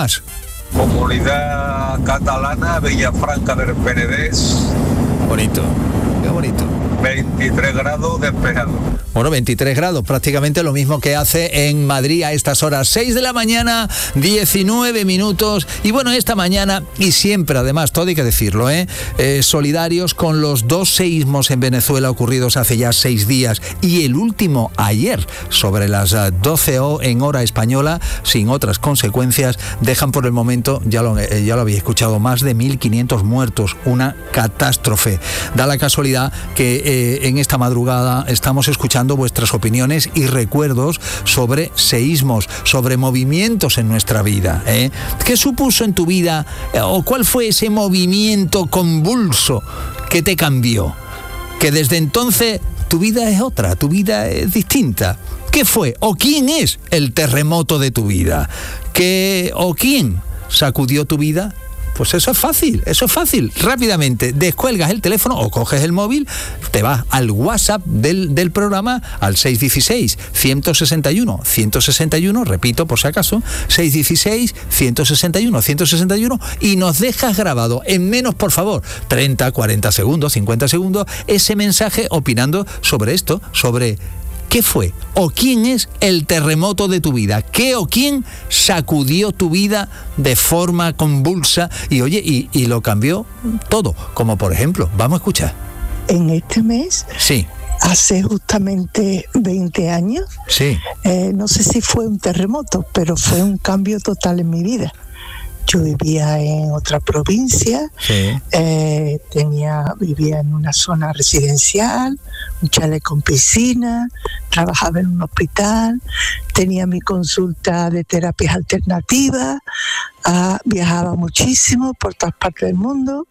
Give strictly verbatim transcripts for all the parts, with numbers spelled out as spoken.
Comunidad catalana, Villafranca del Penedés. Bonito, qué bonito. veintitrés grados despejado. Bueno, veintitrés grados, prácticamente lo mismo que hace en Madrid a estas horas. seis de la mañana, diecinueve minutos. Y bueno, esta mañana, y siempre además, todo hay que decirlo, ¿eh? Eh, solidarios con los dos seísmos en Venezuela ocurridos hace ya seis días. Y el último ayer, sobre las doce en hora española, sin otras consecuencias, dejan por el momento, ya lo, eh, ya lo habéis escuchado, más de mil quinientos muertos. Una catástrofe. Da la casualidad que eh, en esta madrugada estamos escuchando vuestras opiniones y recuerdos sobre seísmos, sobre movimientos en nuestra vida, ¿eh? ¿Qué supuso en tu vida eh, o cuál fue ese movimiento convulso que te cambió? Que desde entonces tu vida es otra, tu vida es distinta. ¿Qué fue o quién es el terremoto de tu vida? ¿Qué o quién sacudió tu vida? Pues eso es fácil, eso es fácil. Rápidamente descuelgas el teléfono o coges el móvil, te vas al WhatsApp del, del programa, al seis uno seis, uno seis uno, uno seis uno, repito por si acaso, seis uno seis, uno seis uno, uno seis uno, y nos dejas grabado en menos, por favor, treinta, cuarenta segundos, cincuenta segundos, ese mensaje opinando sobre esto, sobre ¿qué fue o quién es el terremoto de tu vida? ¿Qué o quién sacudió tu vida de forma convulsa y oye, y, y lo cambió todo? Como por ejemplo, vamos a escuchar. En este mes, sí, hace justamente veinte años, sí. eh, no sé si fue un terremoto, pero fue un cambio total en mi vida. Yo vivía en otra provincia, sí. eh, tenía, vivía en una zona residencial, un chalet con piscina, trabajaba en un hospital, tenía mi consulta de terapias alternativas, ah, viajaba muchísimo por todas partes del mundo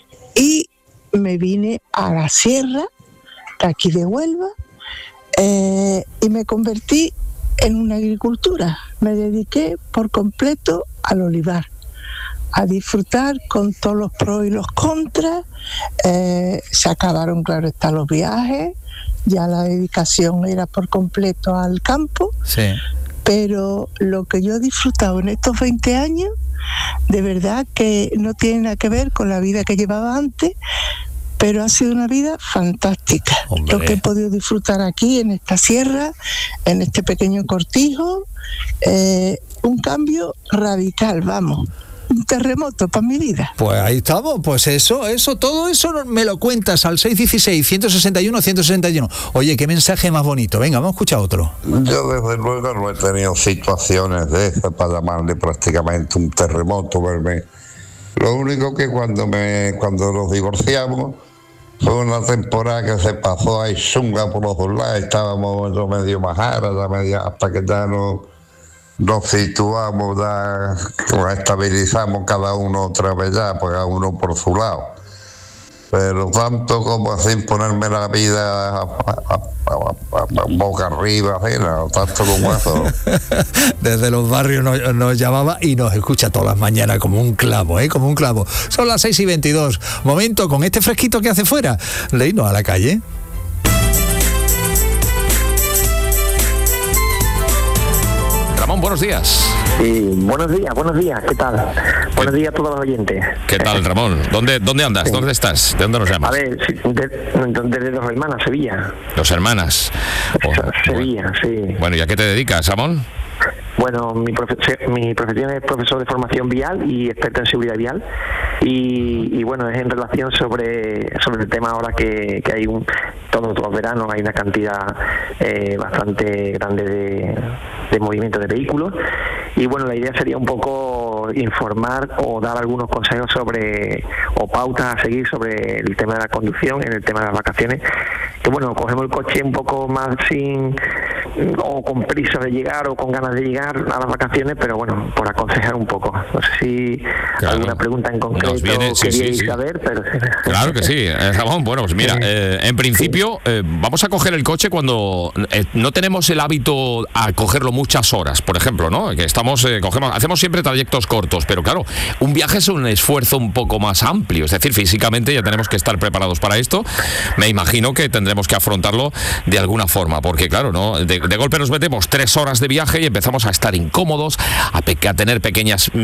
y me vine a la sierra de aquí de Huelva eh, y me convertí en una agricultura. Me dediqué por completo al olivar, a disfrutar con todos los pros y los contras. Eh, se acabaron, claro está, los viajes, ya la dedicación era por completo al campo, sí. Pero lo que yo he disfrutado en estos veinte años, de verdad que no tiene nada que ver con la vida que llevaba antes, pero ha sido una vida fantástica. Hombre. Lo que he podido disfrutar aquí en esta sierra, en este pequeño cortijo, eh, un cambio radical, vamos. Un terremoto para mi vida. Pues ahí estamos, pues eso, eso, todo eso me lo cuentas al seis uno seis, uno seis uno, uno seis uno. Oye, qué mensaje más bonito. Venga, vamos a escuchar otro. Yo desde luego no he tenido situaciones de esas para llamarle prácticamente un terremoto, verme. Lo único que cuando me cuando nos divorciamos fue una temporada que se pasó ahí chunga por los dos lados, estábamos medio majara, ya media, hasta que ya no nos situamos, ya nos estabilizamos cada uno otra vez ya, pues cada uno por su lado. Pero tanto como así ponerme la vida a, a, a, a, a boca arriba, así, no, tanto como eso. Desde los barrios nos, nos llamaba y nos escucha todas las mañanas como un clavo, ¿eh? Como un clavo. Son las seis y veintidós. Momento, con este fresquito que hace fuera, leínos a la calle. Ramón, buenos días. Sí, buenos días, buenos días, ¿qué tal? Buenos días a todos los oyentes. ¿Qué tal, Ramón? ¿Dónde, dónde andas? Sí. ¿Dónde estás? ¿De dónde nos llamas? A ver, sí, desde de, de Dos Hermanas, Sevilla. Dos Hermanas. Oh, Sevilla, bueno. sí. Bueno, ¿y a qué te dedicas, Ramón? Bueno, mi, profe- mi profesión es profesor de formación vial y experto en seguridad vial. Y, y bueno, es en relación sobre, sobre el tema ahora que, que hay un, todos los veranos hay una cantidad eh, bastante grande de, de movimiento de vehículos. Y bueno, la idea sería un poco informar o dar algunos consejos sobre, o pautas a seguir sobre el tema de la conducción, en el tema de las vacaciones. Que bueno, cogemos el coche un poco más sin, o con prisa de llegar o con ganas de llegar a las vacaciones, pero bueno, por aconsejar un poco. No sé si claro. alguna pregunta en concreto viene, sí, queríais sí, sí. saber, pero... Claro que sí, eh, Ramón. Bueno, pues mira, eh, en principio eh, vamos a coger el coche cuando eh, no tenemos el hábito a cogerlo muchas horas, por ejemplo, ¿no? Que estamos, eh, cogemos, hacemos siempre trayectos cortos, pero claro, un viaje es un esfuerzo un poco más amplio, es decir, físicamente ya tenemos que estar preparados para esto. Me imagino que tendremos que afrontarlo de alguna forma, porque claro, ¿no? De, de golpe nos metemos tres horas de viaje y empezamos a estar incómodos, a, pe- a tener pequeñas